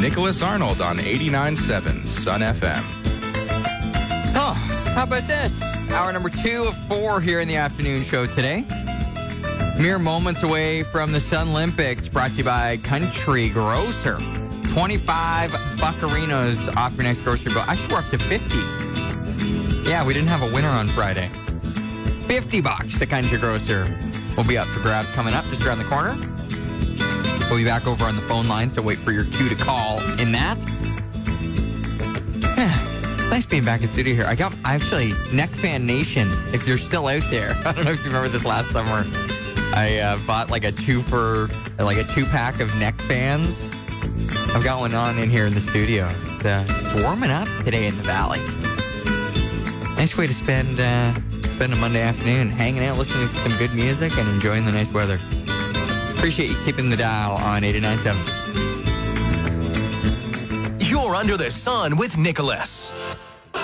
Nicholas Arnold on 89.7 Sun FM. Oh, how about this? Hour number 2 of 4 here in the afternoon show today. Mere moments away from the Sun Olympics, brought to you by Country Grocer. 25 buccarinos off your next grocery bill. Actually, we're up to 50. Yeah, we didn't have a winner on Friday. $50 to Country Grocer will be up for grabs coming up just around the corner. We'll be back over on the phone line, so wait for your cue to call in that. Nice being back in studio here. I actually, Neck Fan Nation, if you're still out there, I don't know if you remember this last summer, I bought like a 2-pack of neck fans. I've got one on in here in the studio. It's warming up today in the valley. Nice way to spend a Monday afternoon, hanging out, listening to some good music, and enjoying the nice weather. Appreciate you keeping the dial on 89.7. You're under the sun with Nicholas.